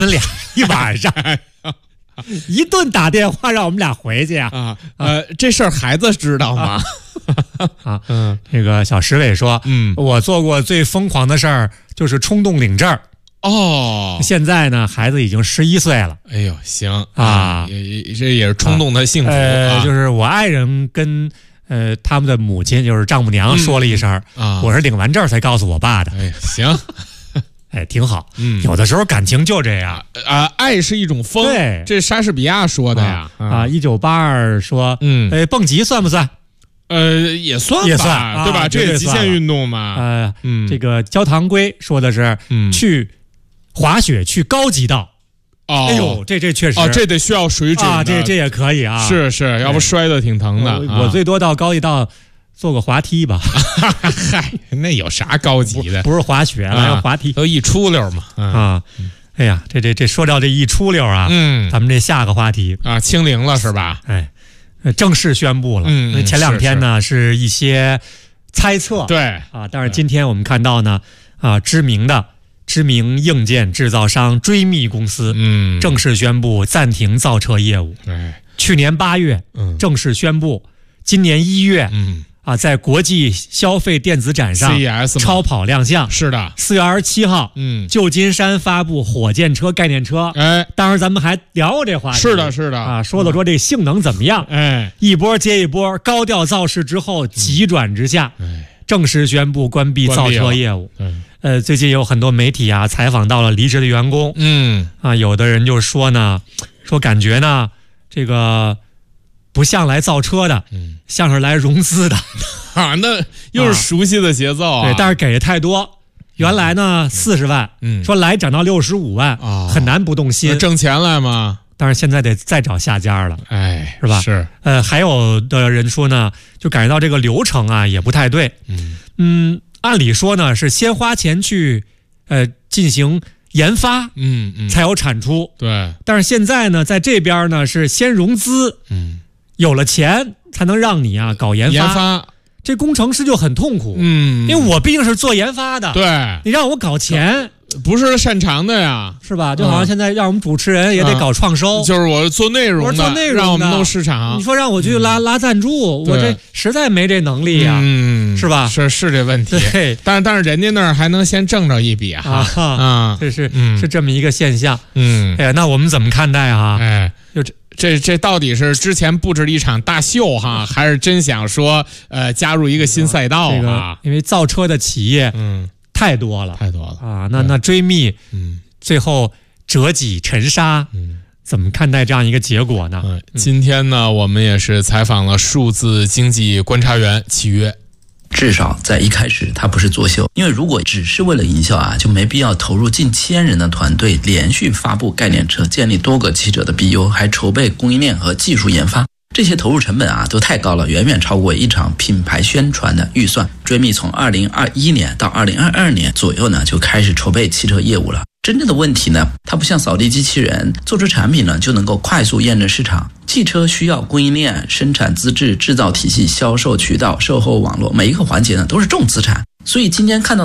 们俩一晚上一顿打电话让我们俩回去啊。 这事儿孩子知道吗？ 这个小石伟说，我做过最疯狂的事儿就是冲动领证。现在呢，孩子已经11岁了。 哎呦，行啊，这也是冲动的幸福。 就是我爱人跟他们的母亲，就是丈母娘说了一声，我是领完证才告诉我爸的。 哎，行。 挺好。有的时候感情就这样爱是一种风。对，这莎士比亚说的呀。 1982说，蹦极算不算？ 也算吧， 也算， 对吧？这也极限运动嘛。 这个焦糖龟说的是，去滑雪去高级道。哎呦，这确实这得需要水准啊， 这也可以啊。 是，要不摔得挺疼的。 我最多到高级道做个滑梯吧。 嗨，那有啥高级的？ 不是滑雪了，滑梯都一出溜嘛。 哎呀，这说到这一出溜啊，咱们这下个话题清零了是吧？ 正式宣布了。前2天呢是一些猜测。 对但是今天我们看到呢知名硬件制造商追觅公司正式宣布暂停造车业务。去年8月正式宣布，今年1月在国际消费电子展上 CES 超跑亮相。 是的 ，4月27号，旧金山发布火箭车概念车。当时咱们还聊过这话题。 是的说了说这性能怎么样。一波接一波，高调造势之后急转直下，正式宣布关闭造车业务。最近有很多媒体采访到了离职的员工。有的人就说呢，感觉呢这个不像来造车的，像是来融资的。 那又是熟悉的节奏。 对，但是给的太多。原来呢40万，说来涨到65万，很难不动心。 挣钱来吗？ 但是现在得再找下家了，是吧？ 是。 还有的人说呢，就感觉到这个流程也不太对。按理说呢是先花钱去进行研发，才有产出。 对。 但是现在呢，在这边呢是先融资，有了钱才能让你搞研发。这工程师就很痛苦。因为我毕竟是做研发的， 对， 你让我搞钱。 不是擅长的呀， 是吧？就好像现在让我们主持人也得搞创收， 就是我做内容的，让我们弄市场。 你说让我去拉赞助，我这实在没这能力呀，是吧？ 是这问题。 对， 但是人家那儿还能先挣着一笔这是这么一个现象。那我们怎么看待就这到底是之前布置了一场大秀还是真想说加入一个新赛道因为造车的企业太多了那追觅最后折戟沉沙，怎么看待这样一个结果呢？ 今天呢我们也是采访了数字经济观察员契约。 至少在一开始它不是作秀，因为如果只是为了营销就没必要投入近1000人的团队连续发布概念车，建立多个汽车的 BU， 还筹备供应链和技术研发。这些投入成本都太高了，远远超过一场品牌宣传的预算。追觅从2021年到2022年左右呢，就开始筹备汽车业务了。真正的问题呢，它不像扫地机器人，做出产品呢就能够快速验证市场。汽车需要供应链、生产资质、制造体系、销售渠道、售后网络，每一个环节呢都是重资产。所以今天看到